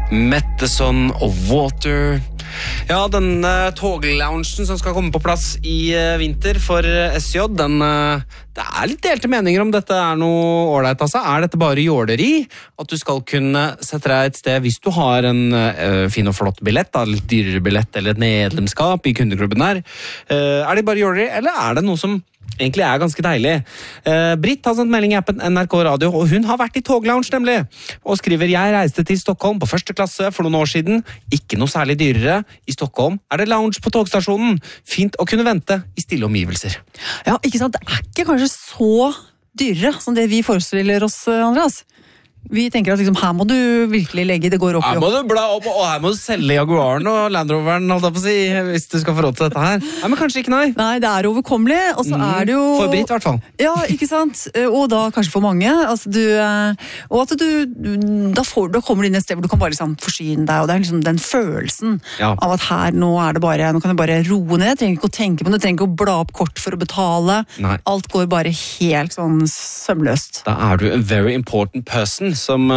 Metteson og Water. Ja, denne togloungen som skal komme på plass i vinter for SJ, det er litt delte meninger om dette er noe ordentlig. Altså. Er dette bare jåleri? At du skal kunne sette deg et sted hvis du har en fin og flott billett, litt dyrere billett eller et medlemskap i kundeklubben der. Er det bare jåleri, eller er det noe som egentlig er ganske deilig? Britt har sendt melding i appen NRK Radio, og hun har vært i toglounge nemlig, og skriver: jeg reiste til Stockholm på første klasse for noen år siden, ikke noe særlig dyrere. I Stockholm er det lounge på togstasjonen, fint å kunne vente i stille omgivelser. Ja, ikke sant, det er ikke kanskje så dyrere som det vi forestiller oss, Andreas. Vi tenker at liksom, her må du virkelig legge, det går opp i opp. Her må du bla opp, og her må du selge Jaguaren og Land Roveren, holdt jeg på å si, hvis du skal få råd til dette her. Nei, men kanskje ikke, nei. Nei, det er overkommelig, og så er det jo... For Britt, i hvert fall. Ja, ikke sant? Og da kanskje for mange. Altså, og at da kommer du inn et sted hvor du kan bare liksom forsyne deg, og det er liksom den følelsen av at her, nå kan du bare roe ned, trenger ikke å tenke på det, trenger ikke å bla opp kort for å betale. Nei. Alt går bare helt sånn sømløst. Da er du a very important person, som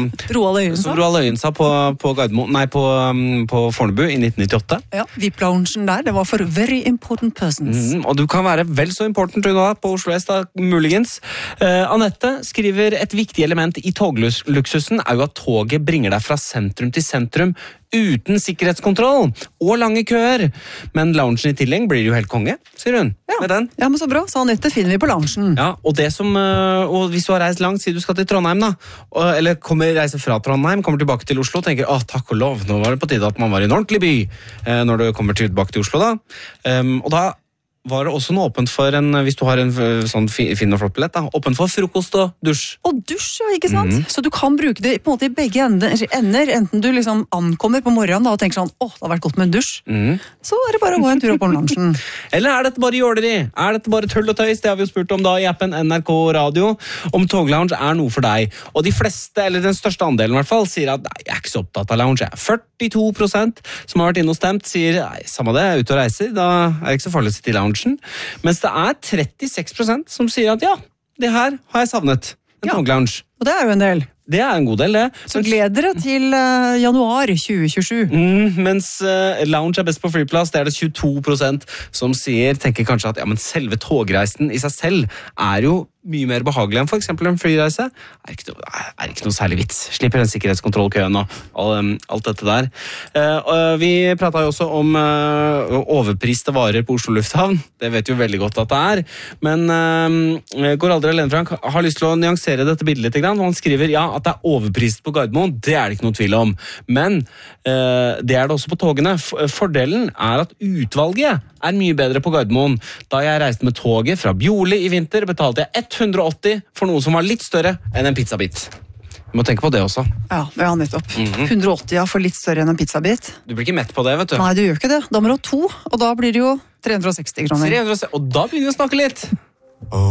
Roald Øyen sa på Gardermoen, nei, på Fornebu i 1998. Ja, VIP-loungen der, det var for very important persons. Og du kan være vel så important du da, på Oslo S da, muligens. Anette skriver: et viktig element i togluksusen er jo at toget bringer deg fra sentrum til sentrum uten sikkerhetskontroll og lange køer. Men loungen i tillegg blir jo helt konge, sier hun. Ja, med den. Ja, men så bra. Så Anette finner vi på loungen. Ja, og hvis du har reist langt, sier du skal til Trondheim da, eller reiser fra Trondheim, kommer tilbake til Oslo, tenker, takk og lov, nå var det på tide at man var i en ordentlig by, når du kommer tilbake til Oslo da. Og da var det også noe åpent for hvis du har en sånn fin og flott billett, åpent for frokost og dusj. Og dusj, ja, ikke sant? Så du kan bruke det på en måte i begge ender, enten du liksom ankommer på morgenen da, og tenker sånn, det har vært godt med en dusj, så er det bare å gå en tur opp om lunsjen. Eller er dette bare jåleri? Er dette bare tull og tøys? Det har vi jo spurt om da i appen NRK Radio, om toglounge er noe for deg. Og de fleste, eller den største andelen i hvert fall, sier at nei, jeg er ikke så opptatt av lounge. 42% som har vært inne og stemt sier, nei, samme det, jeg er ute og reiser, da er det ikke så farlig å sitte i lounge. Mens det er 36% som sier at ja, det her har jeg savnet. En toglounge. Og det er jo en del. Det er en god del, det. Så gleder dere til januar 2027. Mens lounge er best på flyplass, det er det 22% som tenker kanskje at ja, men selve togreisen i seg selv er jo mye mer behagelig enn for eksempel en flyreise. Er ikke noe særlig vits. Slipper den sikkerhetskontrollkøen og alt dette der. Vi pratet jo også om overpriste varer på Oslo Lufthavn. Det vet jo veldig godt at det er. Men Går aldri alene, Frank, har lyst til å nyansere dette bildet litt. Han skriver ja, at det er overprist på Gardermoen, det er det ikke noe tvil om. Men det er det også på togene. Fordelen er at utvalget er mye bedre på Gardermoen. Da jeg reiste med toget fra Bjorli i vinter, betalte jeg 180 for noe som var litt større enn en pizzabit. Du må tenke på det også. Ja, nettopp. 180 for litt større enn en pizzabit. Du blir ikke mett på det, vet du. Nei, du gjør ikke det. Da må du ha 2, og da blir det jo 360 kroner. Og da begynner vi å snakke litt.